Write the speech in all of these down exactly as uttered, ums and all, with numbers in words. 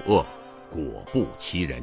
恶，果不其人。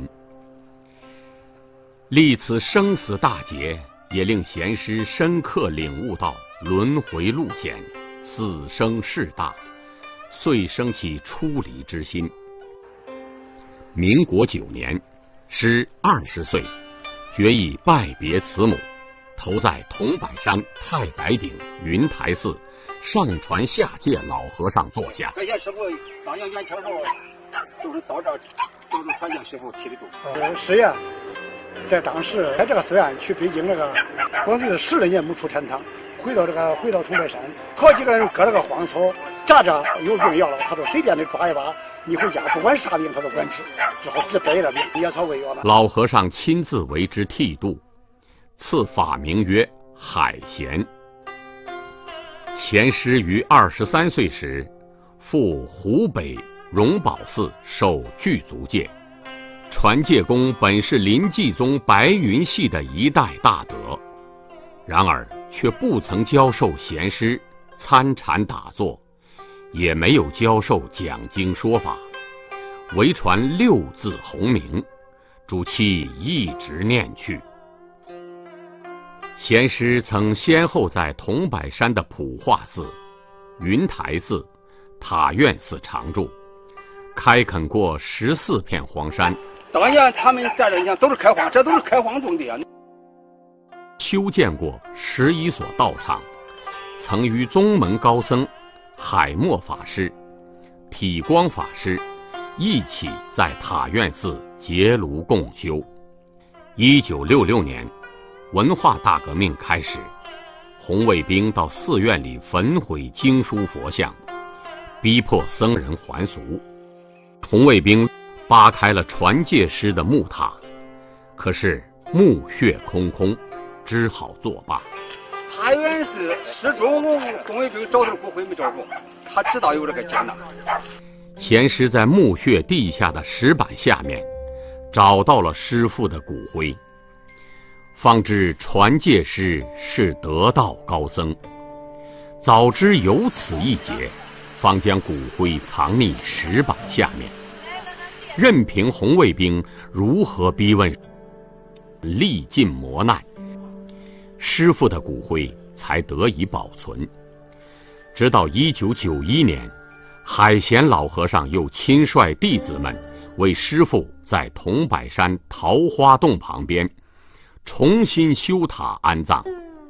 历此生死大劫，也令贤师深刻领悟到轮回路险，死生事大，遂生起出离之心。民国九年，师二十岁，决意拜别慈母，投在桐柏山太白顶云台寺上传下界老和尚座下。 这些师傅当年元朝时候都是到这儿，都是传教师傅提的度。 呃，是呀，在当时在这个寺院去北京这个，光是十来年没出禅堂，回到这个回到桐柏山，好几个人割了个荒草，扎着有病要了，他都随便的抓一把。你回家不管啥病他都管治，只好治百了病，野草喂药了。 老和尚亲自为之剃度，赐法名曰海贤。贤师于二十三岁时，赴湖北荣宝寺受具足戒。传戒功本是临济宗白云系的一代大德，然而却不曾教授贤师参禅打坐，也没有教授讲经说法，唯传六字洪名，主其一直念去。贤师曾先后在桐柏山的普化寺、云台寺、塔院寺常住，开垦过十四片荒山。 当年他们在这，你看都是开荒，这都是开荒种的呀。 修建过十一所道场，曾与宗门高僧海默法师、体光法师一起在塔院寺结庐共修。一九六六年，文化大革命开始，红卫兵到寺院里焚毁经书佛像，逼迫僧人还俗。红卫兵扒开了传戒师的木塔，可是墓穴空空，只好作罢。 塔院寺始终红卫兵找他的骨灰没找着，他知道有这个艰难。 贤师在墓穴地下的石板下面找到了师父的骨灰，方知传戒师是得道高僧。早知有此一劫，方将骨灰藏匿石板下面，任凭红卫兵如何逼问，历尽磨难，师父的骨灰才得以保存。直到一九九一年，海贤老和尚又亲率弟子们为师父在桐柏山桃花洞旁边重新修塔安葬。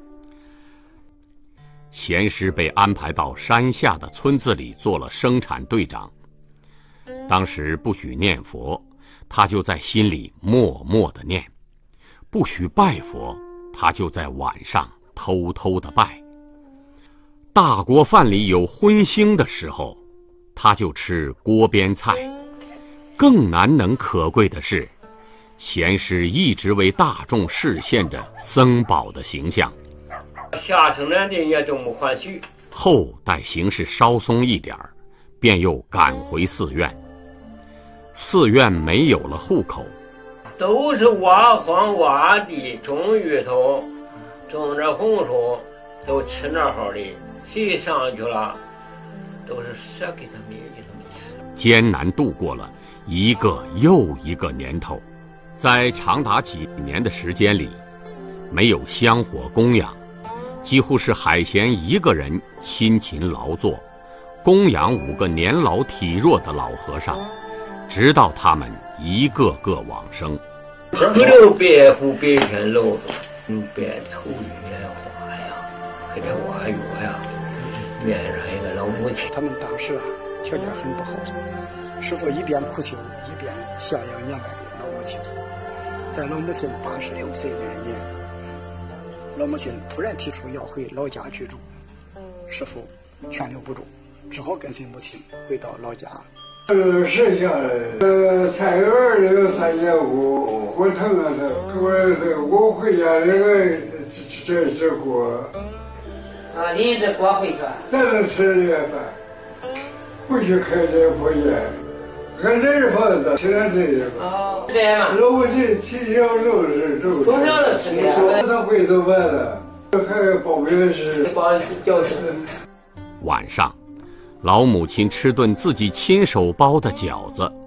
贤师被安排到山下的村子里做了生产队长。当时不许念佛，他就在心里默默地念；不许拜佛，他就在晚上偷偷地拜。大锅饭里有荤腥的时候，他就吃锅边菜。更难能可贵的是，贤师一直为大众示现着僧宝的形象。 下生来的也都没还许。 后待形势稍松一点儿，便又赶回寺院。寺院没有了户口， 都是挖荒挖地，种芋头，种着红薯，都吃那好的。谁上去了，都是舍给他们给他们吃。 艰难度过了一个又一个年头，在长达几年的时间里，没有香火供养，几乎是海贤一个人辛勤劳作，供养五个年老体弱的老和尚，直到他们一个个往生。 不留白虎白天露，用白头玉来画呀，给他挖药呀，院上一个老母亲。 他们当时啊条件很不好，师父一边苦修，一边孝养年迈的老母亲。在老母亲八十六岁那年，老母亲突然提出要回老家居住，师父劝留不住，只好跟随母亲回到老家。 呃，剩下的呃菜园里有三间屋，火腾啊的，我这我回家那个这这这锅。 啊，拎着锅回去。 咱能吃这饭，不许开这破烟，俺这是房子，现在这个。 哦，这样嘛。 老母亲从小就是这。 从小就吃这个。 他回头完了，还包面是。 包饺子。 晚上，老母亲吃顿自己亲手包的饺子，